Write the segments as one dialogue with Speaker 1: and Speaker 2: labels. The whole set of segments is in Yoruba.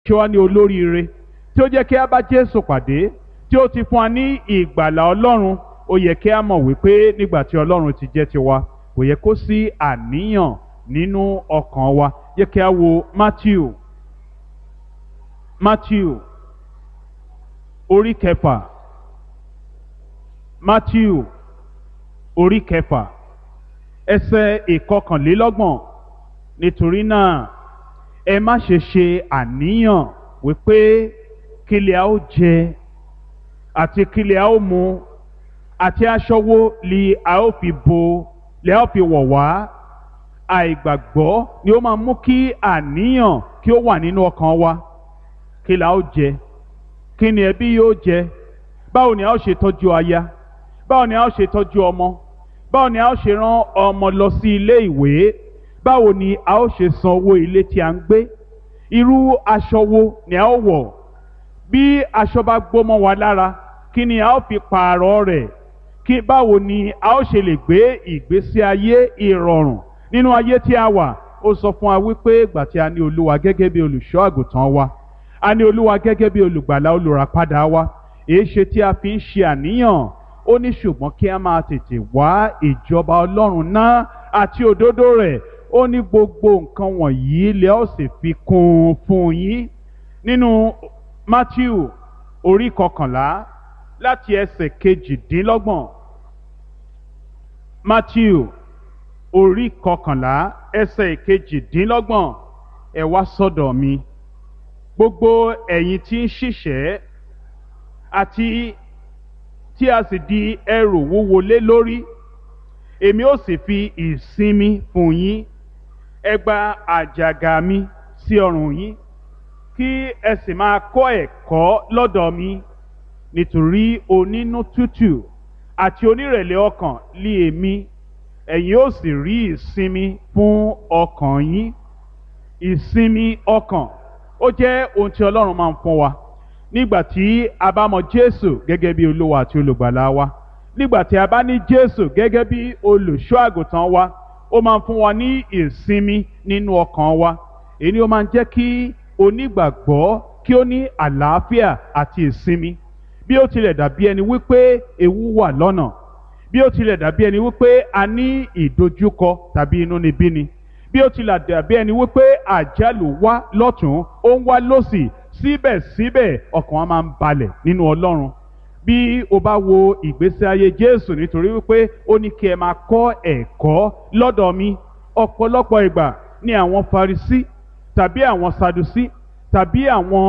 Speaker 1: ṣe wá ní olóríire, tí ó jẹ́ kí a bá Jésù pàdé, tí ó ti fún wa ní ìgbàlà Ọlọ́run. Ó yẹ kí a mọ̀ wípé nígbà tí Ọlọ́run ti jẹ́ tiwa, kò yẹ kó sí àníyàn nínú ọkàn wa. Yẹ kí a wo Matthew orí kẹfà. Matthew orí kẹfà ẹsẹ̀ ìkọkànlélọ́gbọ̀n. Nítorí náà ẹ má ṣe ṣe àníyàn wípé kí lè a ó jẹ àti kí lè a ó mu àti aṣọ wo lè a ó fi wọ̀ wá. Àìgbàgbọ́ ni ó máa mú kí àníyàn kí ó wà nínú ọkàn wa. Kí la ó jẹ? Kí ni ẹbí yóò jẹ? Báwo ni a ó ṣe tọ́jú aya? Báwo ni a ó ṣe tọ́jú ọmọ? Báwo ni a ó ṣe rán ọmọ lọ sí ilé ìwé? Báwo ni a ó ṣe san owó ilé tí a ń gbé? Irú aṣọ wo ni a ó wọ̀? Bí aṣọ bá gbó mọ́ wa lára, kí ni a ó fi pààrọ̀ rẹ̀? Báwo ni a ó ṣe lè gbé ìgbésí ayé ìrọ̀rùn nínú ayé tí a wà? Ó sọ fún wa wípé ìgbà tí a ní Olúwa gẹ́gẹ́ bí olùṣọ́ àgùntàn wa, a ní Olúwa gẹ́gẹ́ bí olùgbàlà olùràpadà wa, èé ṣe tí a fi ń ṣe àníyàn? Ó ní ṣùgbọ́n kí a máa tètè wá ìjọba Ọlọ́run náà àti òdodo rẹ̀. Ó ní gbogbo nǹkan wọ̀nyí lẹ ó sì fi kún un fún yín. Nínú Matthew orí kọkànlá láti ẹsẹ̀ kejìdínlọ́gbọ̀n. Matthew orí kọkànlá ẹsẹ̀ kejìdínlọ́gbọ̀n. Ẹ wá sọ́dọ̀ mi, gbogbo ẹ̀yin tí ń ṣiṣẹ́ àti tí a sì di ẹrù wúwo lé lórí, èmi ó sì fi ìsinmi fún yín. Ẹ gba àjàgà mi sí ọrùn yín, kí ẹ sì máa kọ́ ẹ̀kọ́ lọ́dọ̀ mi, nítorí onínú tútù àti onírẹ̀lẹ̀ ọkàn lé èmi, ẹ̀yin ó sì rí ìsinmi fún ọkàn yín. Ìsinmi ọkàn ó jẹ́ ohun tí Ọlọ́run máa ń fún wa nígbà tí a bá mọ Jésù gẹ́gẹ́ bí Olúwa àti olùgbàlà wa. Nígbà tí a bá ní Jésù gẹ́gẹ́ bí olùṣọ́ àgùntàn wa, ó máa ń fún wa ní ìsinmi nínú ọkàn wa. Èyí ni ó máa ń jẹ́ kí onígbàgbọ́ kí ó ní àlàáfíà àti ìsinmi. Bí ó tilẹ̀ dàbí ẹni wípé ewu wà lọ́nà, bí ó tilẹ̀ dàbí ẹni wípé a ní ìdojúkọ tàbí inúnibíni, bí ó tilẹ̀ dàbí ẹni wípé àjálù wá lọ́tún ó ń wá lósì, síbẹ̀síbẹ̀ ọkàn wa máa ń balẹ̀ nínú Ọlọ́run. Bí o bá wo ìgbésí ayé Jésù, nítorí wípé ó ní kí ẹ máa kọ́ ẹ̀kọ́ lọ́dọ̀ mi, ọ̀pọ̀lọpọ̀ ìgbà ni àwọn Farisí tàbí àwọn Sadusí tàbí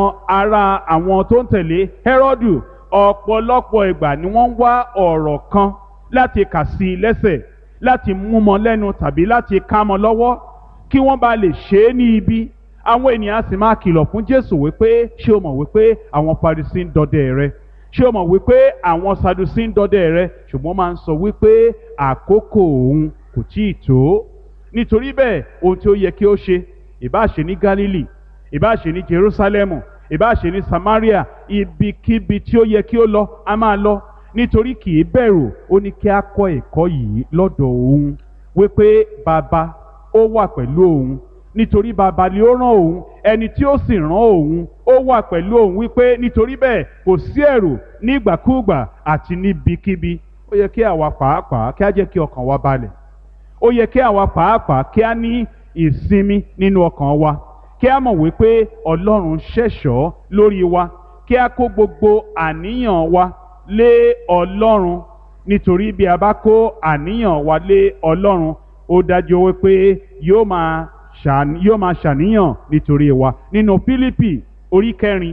Speaker 1: àwọn tó ń tẹ̀lé Hẹ́rọ́dù, ọ̀pọ̀lọpọ̀ ìgbà ni wọ́n ń wá ọ̀rọ̀ kan láti kà sí i lẹ́sẹ̀, láti mú mọ́ lẹ́nu tàbí láti ká mọ́ lọ́wọ́ kí wọ́n bá lè ṣe é ní ibi. Àwọn ènìyàn sì máa kìlọ̀ fún Jésù wípé ṣé o mọ̀ wípé àwọn Farisí ń dọdẹ rẹ? Ṣé o mọ̀ wípé àwọn Sadusí ń dọdẹ rẹ? Ṣùgbọ́n máa ń sọ wípé àkókò òun kò tíì tó. Nítorí bẹ́ẹ̀ ohun tí ó yẹ kí ó ṣe, ìbá ṣe ní Gálílì, ìbá ṣe ní Jerúsálẹ́mù, ìbá ṣe ní Samaria, ibikíbi tí ó yẹ kí ó lọ a máa lọ, nítorí kì í bẹ̀rù. Ó ní kí a kọ́ ẹ̀kọ́ yìí lọ́dọ̀ òun wípé bàbá ó wà pẹ̀lú òun, nítorí bàbá ni ó rán òun, ẹni tí ó sì rán òun ó wà pẹ̀lú òun, wípé nítorí bẹ́ẹ̀ kò sí ẹ̀rù nígbàkúùgbà àti níbikíbi. Ó yẹ kí àwa pàápàá kí a jẹ́ kí ọkàn wa balẹ̀. Ó yẹ kí àwa pàápàá kí a ní ìsinmi nínú ọkàn wa, kí a mọ̀ wípé Ọlọ́run ṣẹ̀ṣọ́ lórí wa, kí a kó gbogbo àníyàn wa lé Ọlọ́run, nítorí bí a bá kó àníyàn wa lé Ọlọ́run, ó dájú wípé yóò máa ṣàníyàn nítorí wa. Nínú Fílípì orí 4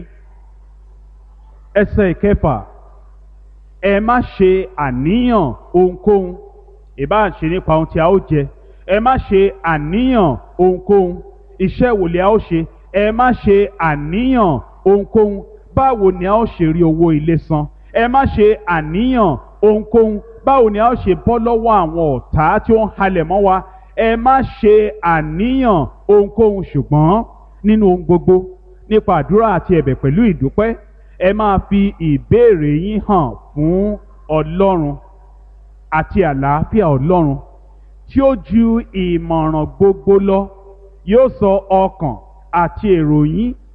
Speaker 1: ẹsẹ̀ 6, ẹ má ṣe àníyàn ohunkóhun, ìbá ṣe nípa ohun tí a ó jẹ, ẹ má ṣe àníyàn ohunkóhun iṣẹ́ wo ni a ó ṣe, ẹ má ṣe àníyàn ohunkóhun báwo ni a ó ṣe rí owó ilé san, ẹ má ṣe àníyàn ohunkóhun báwo ni a ó ṣe bọ́ lọ́wọ́ àwọn ọ̀tá tí ó ń halẹ̀ mọ́ wa, ẹ má ṣe àníyàn ohunkóhun, ṣùgbọ́n nínú ohun gbogbo nípa àdúrà àti ẹ̀bẹ̀ pẹ̀lú ìdúpẹ́ ẹ máa fi ìbéèrè yín hàn fún Ọlọ́run, àti àlàáfíà Ọlọ́run tí ó ju ìmọ̀ràn gbogbo lọ yóò sọ ọkàn àti èrò yín